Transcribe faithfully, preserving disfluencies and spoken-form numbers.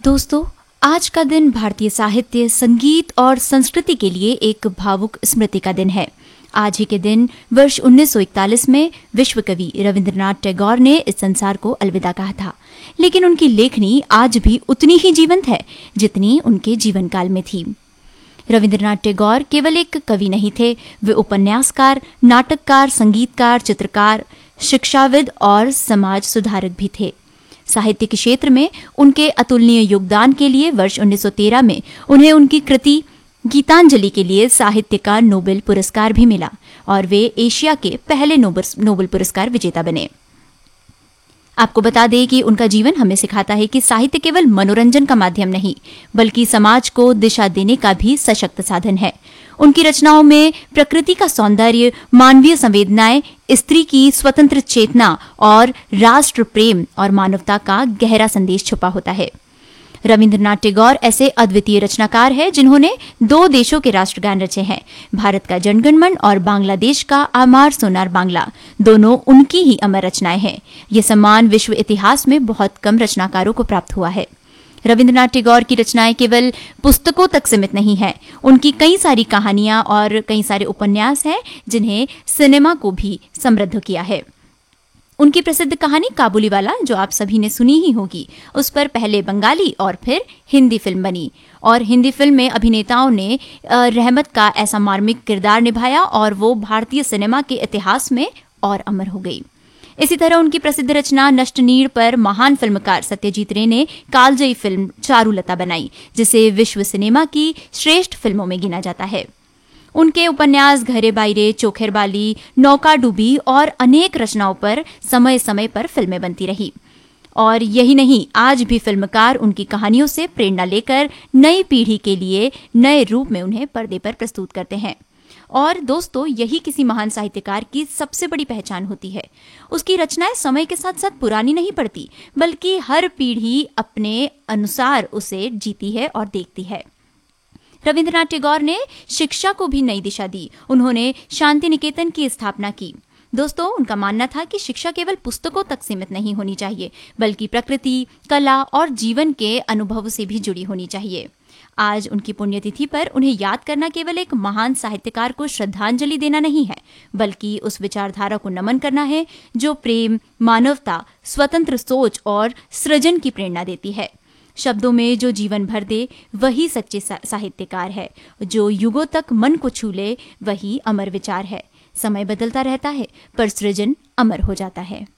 दोस्तों, आज का दिन भारतीय साहित्य, संगीत और संस्कृति के लिए एक भावुक स्मृति का दिन है। आज ही के दिन वर्ष उन्नीस सौ इकतालीस में विश्व कवि रविंद्रनाथ टैगोर ने इस संसार को अलविदा कहा था, लेकिन उनकी लेखनी आज भी उतनी ही जीवंत है जितनी उनके जीवन काल में थी। रविंद्रनाथ टैगोर केवल एक कवि नहीं थे, वे उपन्यासकार, नाटककार, संगीतकार, चित्रकार, शिक्षाविद और समाज सुधारक भी थे। साहित्य के क्षेत्र में उनके अतुलनीय योगदान के लिए वर्ष उन्नीस सौ तेरह में उन्हें उनकी कृति गीतांजलि के लिए साहित्य का नोबेल पुरस्कार भी मिला और वे एशिया के पहले नोबेल पुरस्कार विजेता बने। आपको बता दें कि उनका जीवन हमें सिखाता है कि साहित्य केवल मनोरंजन का माध्यम नहीं, बल्कि समाज को दिशा देने का भी सशक्त साधन है। उनकी रचनाओं में प्रकृति का सौंदर्य, मानवीय संवेदनाएं, स्त्री की स्वतंत्र चेतना और राष्ट्र प्रेम और मानवता का गहरा संदेश छुपा होता है। रविंद्रनाथ टैगोर ऐसे अद्वितीय रचनाकार हैं जिन्होंने दो देशों के राष्ट्रगान रचे हैं, भारत का जनगण और बांग्लादेश का आमार सोनार बांग्ला। दोनों उनकी ही अमर रचनाएं हैं। ये सम्मान विश्व इतिहास में बहुत कम रचनाकारों को प्राप्त हुआ है। रविंद्रनाथ टैगोर की रचनाएं केवल पुस्तकों तक सीमित नहीं है, उनकी कई सारी कहानियां और कई सारे उपन्यास हैं जिन्हें सिनेमा को भी समृद्ध किया है। उनकी प्रसिद्ध कहानी काबुलीवाला, जो आप सभी ने सुनी ही होगी, उस पर पहले बंगाली और फिर हिंदी फिल्म बनी और हिंदी फिल्म में अभिनेताओं ने रहमत का ऐसा मार्मिक किरदार निभाया और वो भारतीय सिनेमा के इतिहास में और अमर हो गई। इसी तरह उनकी प्रसिद्ध रचना नष्टनीड़ पर महान फिल्मकार सत्यजीत रे ने कालजयी फिल्म चारुलता बनाई, जिसे विश्व सिनेमा की श्रेष्ठ फिल्मों में गिना जाता है। उनके उपन्यास घरे बाइरे, चोखेर बाली, नौका डूबी और अनेक रचनाओं पर समय समय पर फिल्में बनती रही। और यही नहीं, आज भी फिल्मकार उनकी कहानियों से प्रेरणा लेकर नई पीढ़ी के लिए नए रूप में उन्हें पर्दे पर प्रस्तुत करते हैं। और दोस्तों, यही किसी महान साहित्यकार की सबसे बड़ी पहचान होती है। उसकी रचनाएं समय के साथ साथ पुरानी नहीं पड़ती, बल्कि हर पीढ़ी अपने अनुसार उसे जीती है और देखती है। रविंद्रनाथ टैगोर ने शिक्षा को भी नई दिशा दी। उन्होंने शांति निकेतन की स्थापना की। दोस्तों, उनका मानना था कि शिक्षा केवल पुस्तकों तक सीमित नहीं होनी चाहिए, बल्कि प्रकृति, कला और जीवन के अनुभव से भी जुड़ी होनी चाहिए। आज उनकी पुण्यतिथि पर उन्हें याद करना केवल एक महान साहित्यकार को श्रद्धांजलि देना नहीं है, बल्कि उस विचारधारा को नमन करना है जो प्रेम, मानवता, स्वतंत्र सोच और सृजन की प्रेरणा देती है। शब्दों में जो जीवन भर दे, वही सच्चे साहित्यकार है। जो युगों तक मन को छू ले, वही अमर विचार है। समय बदलता रहता है, पर सृजन अमर हो जाता है।